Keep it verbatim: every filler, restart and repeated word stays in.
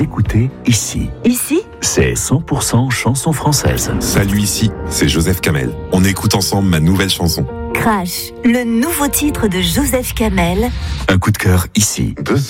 écoutez ici. Ici, c'est cent pour cent chanson française. Salut ici, c'est Joseph Kamel. On écoute ensemble ma nouvelle chanson. Crash, le nouveau titre de Joseph Kamel. Un coup de cœur ici. Deux